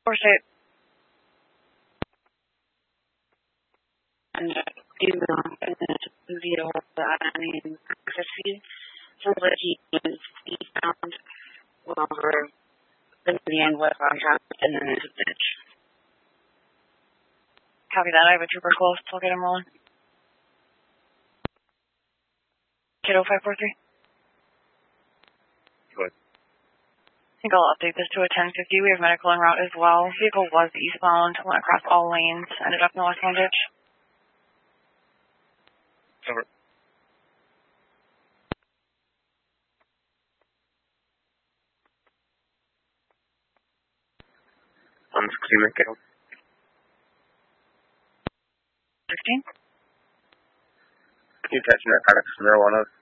State. And do veto any access feed so that he is eastbound over the end west contract and then into the ditch. Copy that. I have a trooper close. I'll get him rolling. Kiddo 543. Go ahead. I think I'll update this to a 1050. We have medical en route as well. Vehicle was eastbound, went across all lanes, ended up in the westbound ditch. Over. Zkusíme kiddo. 16. Can you catch narcotics marijuana